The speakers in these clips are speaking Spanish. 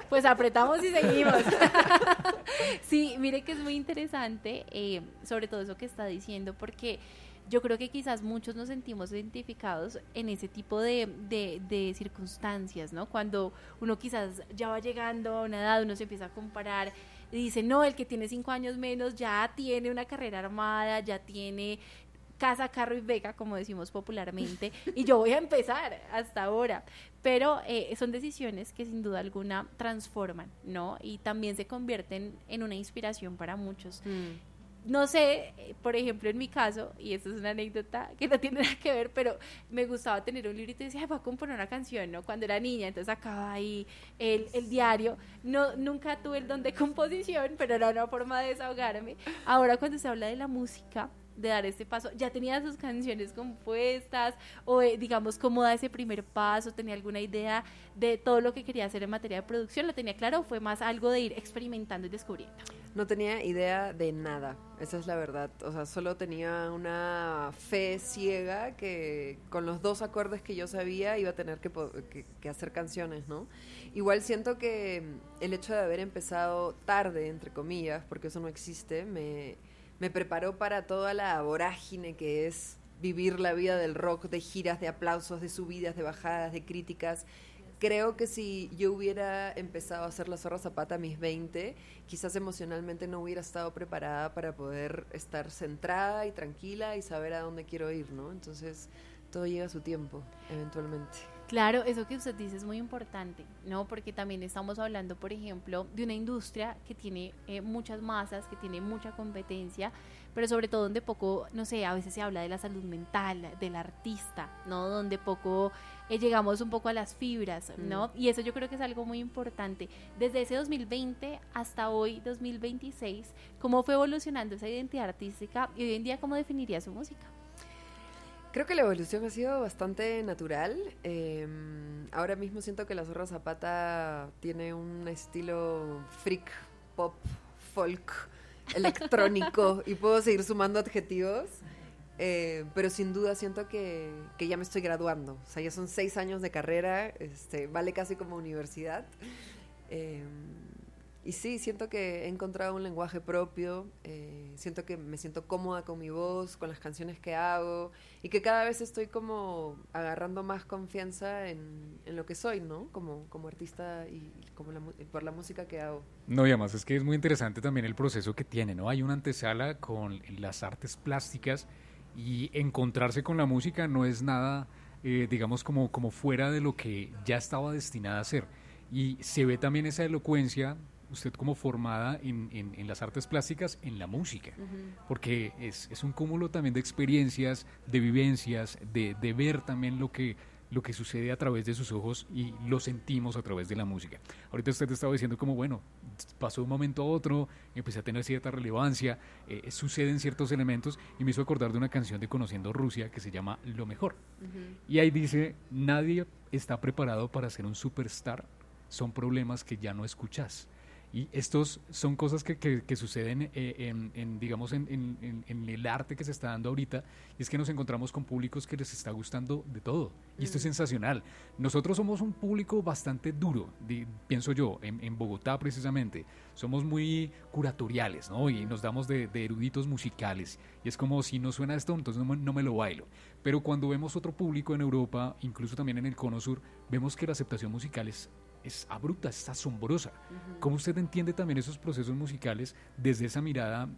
Pues apretamos y seguimos. Sí, mire que es muy interesante, sobre todo eso que está diciendo, porque yo creo que quizás muchos nos sentimos identificados en ese tipo de circunstancias, ¿no? Cuando uno quizás ya va llegando a una edad, uno se empieza a comparar y dice, no, el que tiene 5 años menos ya tiene una carrera armada, ya tiene casa, carro y beca, como decimos popularmente, y yo voy a empezar hasta ahora. Pero son decisiones que sin duda alguna transforman, ¿no? Y también se convierten en una inspiración para muchos. No sé, por ejemplo, en mi caso, y esto es una anécdota que no tiene nada que ver, pero me gustaba tener un librito y decía, voy a componer una canción, ¿no? Cuando era niña, entonces sacaba ahí el diario. No, nunca tuve el don de composición, pero era una forma de desahogarme. Ahora cuando se habla de la música, de dar este paso, ya tenía sus canciones compuestas o digamos cómo da ese primer paso, tenía alguna idea de todo lo que quería hacer en materia de producción, lo tenía claro o fue más algo de ir experimentando y descubriendo. No tenía idea de nada, esa es la verdad, o sea, solo tenía una fe ciega que con los 2 acordes que yo sabía iba a tener que hacer canciones, ¿no? Igual siento que el hecho de haber empezado tarde, entre comillas, porque eso no existe, me preparó para toda la vorágine que es vivir la vida del rock, de giras, de aplausos, de subidas, de bajadas, de críticas. Creo que si yo hubiera empezado a hacer la Zorra Zapata a mis 20, quizás emocionalmente no hubiera estado preparada para poder estar centrada y tranquila y saber a dónde quiero ir, ¿no? Entonces, todo llega a su tiempo, eventualmente. Claro, eso que usted dice es muy importante, ¿no? Porque también estamos hablando, por ejemplo, de una industria que tiene muchas masas, que tiene mucha competencia, pero sobre todo donde poco, no sé, a veces se habla de la salud mental, del artista, ¿no? Donde poco llegamos un poco a las fibras, ¿no? Y eso yo creo que es algo muy importante. Desde ese 2020 hasta hoy, 2026, ¿cómo fue evolucionando esa identidad artística y hoy en día cómo definiría su música? Creo que la evolución ha sido bastante natural. Ahora mismo siento que la Zorra Zapata tiene un estilo freak, pop, folk, electrónico y puedo seguir sumando adjetivos. Pero sin duda siento que ya me estoy graduando. O sea, ya son 6 años de carrera, vale casi como universidad. Y sí, siento que he encontrado un lenguaje propio, siento que me siento cómoda con mi voz, con las canciones que hago y que cada vez estoy como agarrando más confianza en lo que soy, ¿no? Como artista y como por la música que hago. No, y además es que es muy interesante también el proceso que tiene, ¿no? Hay una antesala con las artes plásticas y encontrarse con la música no es nada, digamos, como fuera de lo que ya estaba destinada a ser. Y se ve también esa elocuencia, usted como formada en las artes plásticas, en la música, porque es un cúmulo también de experiencias, de vivencias, de ver también lo que sucede a través de sus ojos y lo sentimos a través de la música. Ahorita usted estaba diciendo como, bueno, pasó de un momento a otro, empecé a tener cierta relevancia, suceden ciertos elementos y me hizo acordar de una canción de Conociendo Rusia que se llama Lo Mejor. Y ahí dice, nadie está preparado para ser un superstar, son problemas que ya no escuchás. Y estos son cosas que suceden digamos en el arte que se está dando ahorita, y es que nos encontramos con públicos que les está gustando de todo, y esto es sensacional. Nosotros somos un público bastante duro, pienso yo, en Bogotá precisamente, somos muy curatoriales, ¿no? Y nos damos de eruditos musicales, y es como si no suena esto, entonces no me lo bailo. Pero cuando vemos otro público en Europa, incluso también en el Cono Sur, vemos que la aceptación musical es abrupta, es asombrosa. ¿Cómo usted entiende también esos procesos musicales desde esa mirada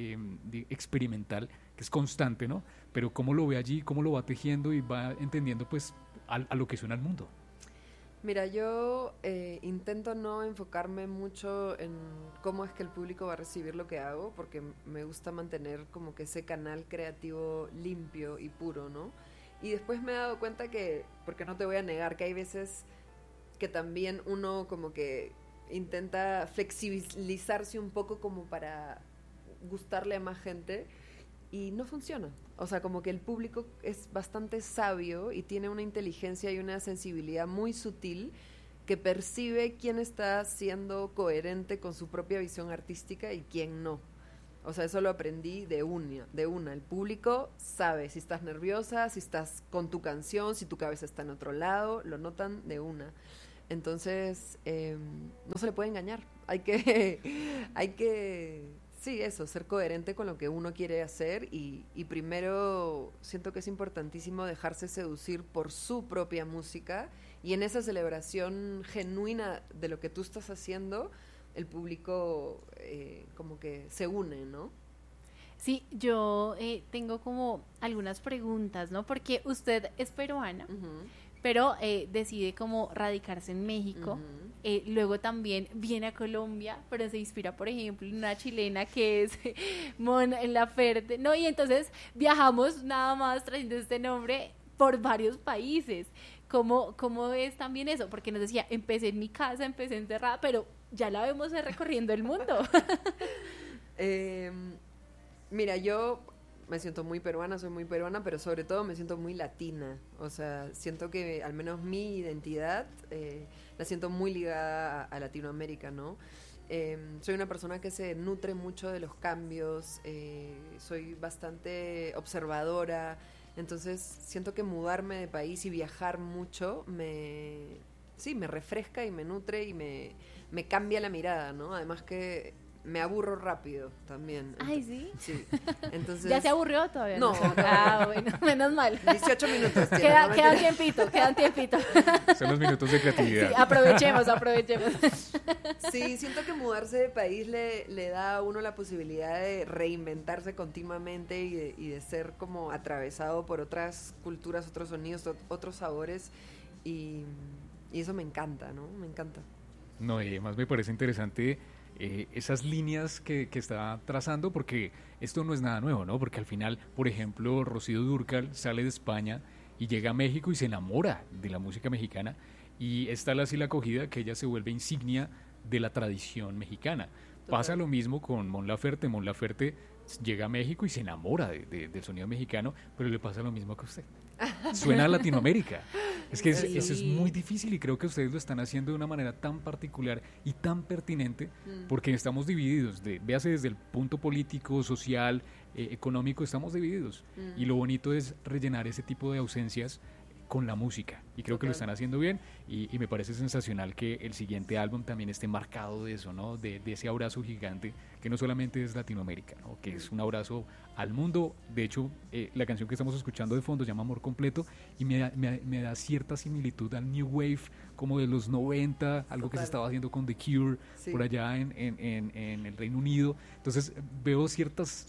experimental que es constante, ¿no? Pero cómo lo ve allí, cómo lo va tejiendo y va entendiendo pues a lo que suena al mundo? Mira, yo intento no enfocarme mucho en cómo es que el público va a recibir lo que hago, porque me gusta mantener como que ese canal creativo limpio y puro, ¿no? Y después me he dado cuenta que, porque no te voy a negar que hay veces que también uno como que intenta flexibilizarse un poco como para gustarle a más gente y no funciona. O sea, como que el público es bastante sabio y tiene una inteligencia y una sensibilidad muy sutil que percibe quién está siendo coherente con su propia visión artística y quién no. O sea, eso lo aprendí de una. El público sabe si estás nerviosa, si estás con tu canción, si tu cabeza está en otro lado, lo notan de una. Entonces, no se le puede engañar. Hay que, sí, eso, ser coherente con lo que uno quiere hacer y primero siento que es importantísimo dejarse seducir por su propia música y en esa celebración genuina de lo que tú estás haciendo, el público como que se une, ¿no? Sí, yo tengo como algunas preguntas, ¿no? Porque usted es peruana, pero decide como radicarse en México, luego también viene a Colombia, pero se inspira, por ejemplo, en una chilena que es Mon Laferte, ¿no? Y entonces viajamos nada más trayendo este nombre por varios países. ¿Cómo es también eso? Porque nos decía, empecé en mi casa, empecé encerrada, pero ya la vemos recorriendo el mundo. Mira, yo me siento muy peruana, soy muy peruana, pero sobre todo me siento muy latina. O sea, siento que al menos mi identidad la siento muy ligada a Latinoamérica, ¿no? Soy una persona que se nutre mucho de los cambios, soy bastante observadora, entonces siento que mudarme de país y viajar mucho me refresca y me nutre y me cambia la mirada, ¿no? Además que me aburro rápido también. Ay, ¿sí? Sí. Entonces, ¿Ya se aburrió todavía? No. Bueno, menos mal. 18 minutos tiene, Quedan tiempito. Son los minutos de creatividad. Sí, aprovechemos. Sí, siento que mudarse de país le da a uno la posibilidad de reinventarse continuamente y de ser como atravesado por otras culturas, otros sonidos, otros sabores y eso me encanta, ¿no? Me encanta. No, y además me parece interesante esas líneas que está trazando, porque esto no es nada nuevo, ¿no? Porque al final, por ejemplo, Rocío Dúrcal sale de España y llega a México y se enamora de la música mexicana, y es tal así la acogida que ella se vuelve insignia de la tradición mexicana. Pasa lo mismo con Mon Laferte. Mon Laferte llega a México y se enamora del sonido mexicano, pero le pasa lo mismo que a usted. Suena a Latinoamérica. Es que eso es muy difícil y creo que ustedes lo están haciendo de una manera tan particular y tan pertinente, porque estamos divididos, véase desde el punto político, social, económico, estamos divididos. Y lo bonito es rellenar ese tipo de ausencias con la música, y creo que lo están haciendo bien, y me parece sensacional que el siguiente álbum también esté marcado de eso, ¿no? De ese abrazo gigante que no solamente es Latinoamérica, ¿no? Que es un abrazo al mundo. De hecho, la canción que estamos escuchando de fondo se llama Amor Completo y me da cierta similitud al New Wave como de los 90, algo que se estaba haciendo con The Cure por allá en el Reino Unido. Entonces veo ciertas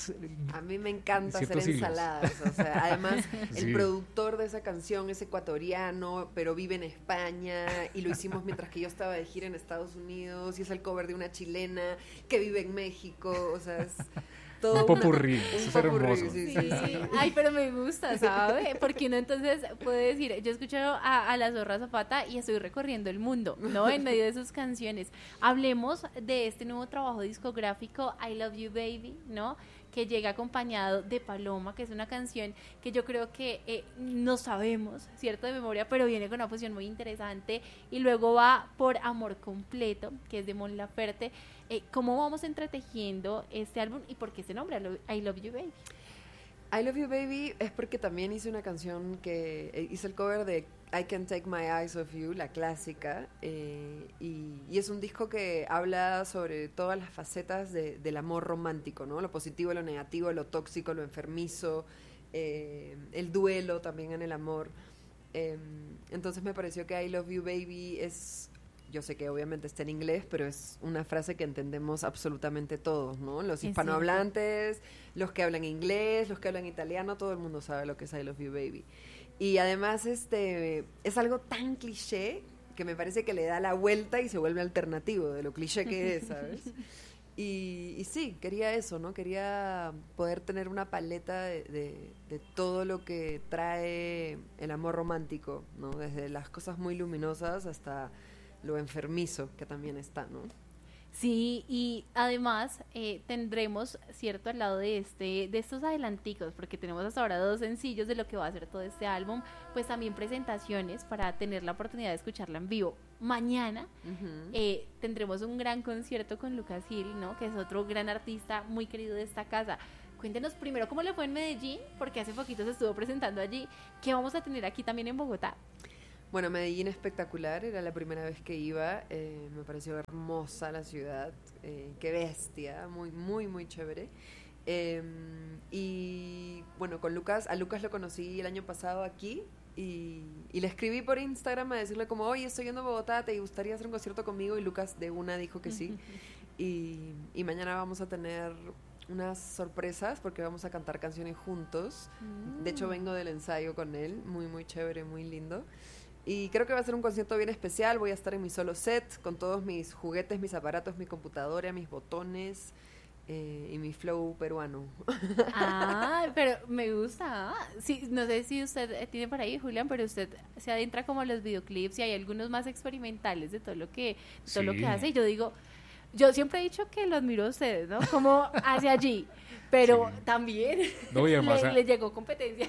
a mí me encanta hacer siglas. ensaladas, o sea, además el productor de esa canción es ecuatoriano, pero vive en España y lo hicimos mientras que yo estaba de gira en Estados Unidos, y es el cover de una chilena que vive en México, o sea, es todo un popurrí, eso es hermoso. Sí. Ay, pero me gusta, ¿sabe? Porque uno entonces puede decir, yo escucho a la Zorra Zapata y estoy recorriendo el mundo, ¿no? En medio de sus canciones. Hablemos de este nuevo trabajo discográfico, I Love You Baby, ¿no? Que llega acompañado de Paloma, que es una canción que yo creo que no sabemos, ¿cierto? De memoria, pero viene con una posición muy interesante. Y luego va por Amor Completo, que es de Mon Laferte. ¿Cómo vamos entretejiendo este álbum y por qué se nombra I Love You Baby? I Love You Baby es porque también hice una canción que hice el cover de I Can't Take My Eyes Off You, la clásica, y es un disco que habla sobre todas las facetas del amor romántico, ¿no? Lo positivo, lo negativo, lo tóxico, lo enfermizo, el duelo también en el amor. Entonces me pareció que I Love You Baby es... Yo sé que obviamente está en inglés, pero es una frase que entendemos absolutamente todos, ¿no? Los hispanohablantes, los que hablan inglés, los que hablan italiano, todo el mundo sabe lo que es I Love You Baby. Y además es algo tan cliché que me parece que le da la vuelta y se vuelve alternativo de lo cliché que es, ¿sabes? Y sí, quería eso, ¿no? Quería poder tener una paleta de todo lo que trae el amor romántico, ¿no? Desde las cosas muy luminosas hasta lo enfermizo que también está, ¿no? Sí, y además tendremos, cierto, al lado de estos adelanticos, porque tenemos hasta ahora 2 sencillos de lo que va a ser todo este álbum, pues también presentaciones para tener la oportunidad de escucharla en vivo. Mañana tendremos un gran concierto con Lucas Gil, ¿no? Que es otro gran artista muy querido de esta casa. Cuéntenos primero cómo le fue en Medellín, porque hace poquito se estuvo presentando allí. ¿Qué vamos a tener aquí también en Bogotá? Bueno, Medellín espectacular, era la primera vez que iba, me pareció hermosa la ciudad, qué bestia, muy, muy, muy chévere. Y bueno, a Lucas lo conocí el año pasado aquí y le escribí por Instagram a decirle como, oye, estoy yendo a Bogotá, ¿te gustaría hacer un concierto conmigo? Y Lucas de una dijo que sí. Y mañana vamos a tener unas sorpresas porque vamos a cantar canciones juntos. De hecho, vengo del ensayo con él, muy, muy chévere, muy lindo. Y creo que va a ser un concierto bien especial. Voy a estar en mi solo set con todos mis juguetes, mis aparatos, mi computadora, mis botones y mi flow peruano. Ah, pero me gusta. Sí, no sé si usted tiene por ahí, Julián, pero usted se adentra como a los videoclips y hay algunos más experimentales de todo lo que hace. Y yo digo, yo siempre he dicho que lo admiro a ustedes, ¿no? Como hacia allí. Pero también no, y además, le llegó competencia.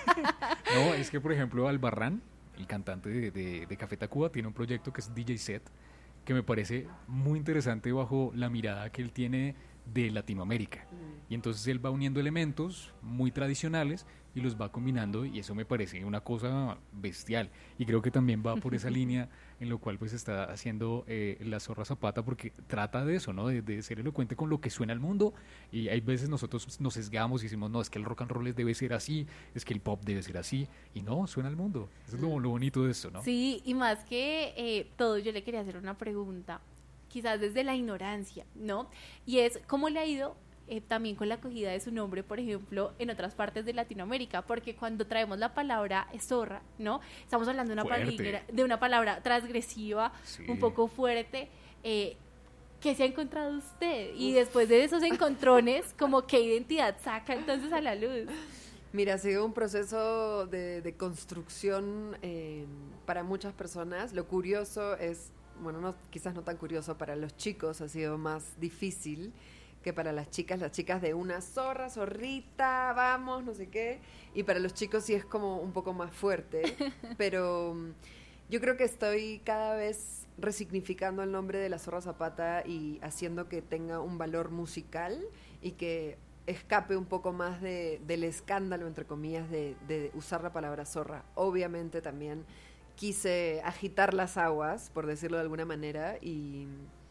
No, es que por ejemplo Albarrán, el cantante de Café Tacuba, tiene un proyecto que es DJ Set, que me parece muy interesante bajo la mirada que él tiene de Latinoamérica. Y entonces él va uniendo elementos muy tradicionales y los va combinando, y eso me parece una cosa bestial. Y creo que también va por esa línea en lo cual pues está haciendo La Zorra Zapata, porque trata de eso, ¿no? De ser elocuente con lo que suena al mundo. Y hay veces nosotros nos sesgamos y decimos, no, es que el rock and roll debe ser así, es que el pop debe ser así, y no, suena al mundo. Eso es lo bonito de esto, ¿no? Sí, y más que todo, yo le quería hacer una pregunta, quizás desde la ignorancia, ¿no? Y es, ¿cómo le ha ido también con la acogida de su nombre, por ejemplo, en otras partes de Latinoamérica? Porque cuando traemos la palabra zorra, ¿no? Estamos hablando de una palabra transgresiva, sí, un poco fuerte. ¿Qué se ha encontrado usted? Y después de esos encontrones, como qué identidad saca entonces a la luz. Mira, ha sido un proceso de construcción para muchas personas. Lo curioso es, bueno, quizás no tan curioso, para los chicos ha sido más difícil que para las chicas de una zorrita, vamos, no sé qué, y para los chicos sí es como un poco más fuerte, pero yo creo que estoy cada vez resignificando el nombre de La Zorra Zapata y haciendo que tenga un valor musical y que escape un poco más del escándalo, entre comillas, de usar la palabra zorra. Obviamente también quise agitar las aguas, por decirlo de alguna manera, y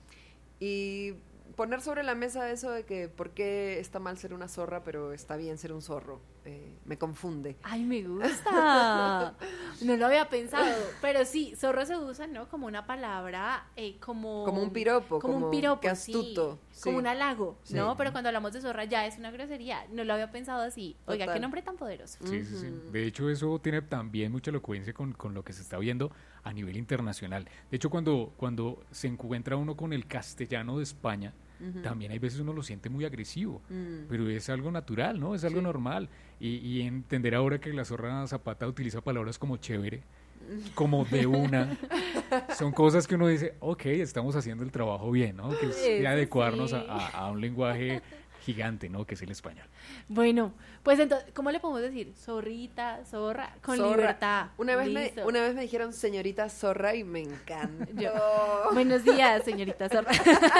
poner sobre la mesa eso de que por qué está mal ser una zorra, pero está bien ser un zorro. Me confunde. ¡Ay, me gusta! No lo había pensado, pero sí, zorro se usa, ¿no? Como una palabra, como un piropo. Como un piropo, qué astuto. Sí. Como un halago, ¿no? Sí. Pero cuando hablamos de zorra ya es una grosería. No lo había pensado así. Oiga, total. Qué nombre tan poderoso. Sí, sí, sí. De hecho, eso tiene también mucha elocuencia con lo que se está viendo a nivel internacional. De hecho, cuando se encuentra uno con el castellano de España, también hay veces uno lo siente muy agresivo, pero es algo natural, ¿no? Es algo normal. Y entender ahora que La Zorra Zapata utiliza palabras como chévere, como de una, son cosas que uno dice, ok, estamos haciendo el trabajo bien, ¿no? Que es adecuarnos a un lenguaje gigante, ¿no? Que es el español. Bueno, pues entonces, ¿cómo le podemos decir? Zorrita, zorra, con zorra. Libertad. Una vez me dijeron señorita zorra y me encantó. Buenos días, señorita zorra.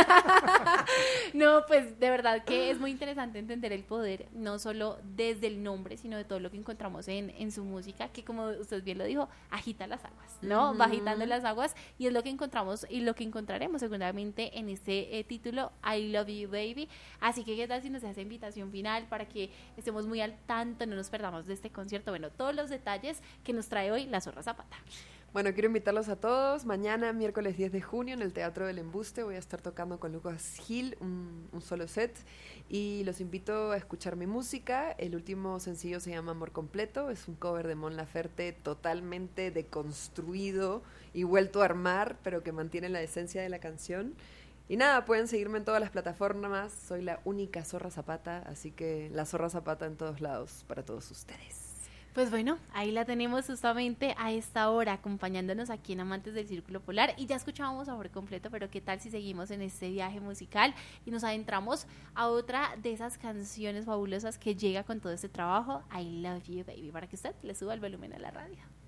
No, pues de verdad que es muy interesante entender el poder, no solo desde el nombre, sino de todo lo que encontramos en su música, que como usted bien lo dijo, agita las aguas, ¿no? Va agitando las aguas y es lo que encontramos y lo que encontraremos seguramente en este título, I Love You Baby. Así que, ¿qué tal si nos hace invitación final para que estemos muy al tanto, no nos perdamos de este concierto? Bueno, todos los detalles que nos trae hoy La Zorra Zapata. Bueno, quiero invitarlos a todos. Mañana, miércoles 10 de junio, en el Teatro del Embuste, voy a estar tocando con Lucas Gil un solo set. Y los invito a escuchar mi música. El último sencillo se llama Amor Completo. Es un cover de Mon Laferte totalmente deconstruido y vuelto a armar, pero que mantiene la esencia de la canción. Y nada, pueden seguirme en todas las plataformas. Soy la única Zorra Zapata, así que La Zorra Zapata en todos lados para todos ustedes. Pues bueno, ahí la tenemos justamente a esta hora, acompañándonos aquí en Amantes del Círculo Polar. Y ya escuchábamos Amor Completo, pero ¿qué tal si seguimos en este viaje musical y nos adentramos a otra de esas canciones fabulosas que llega con todo este trabajo, I Love You Baby, para que usted le suba el volumen a la radio?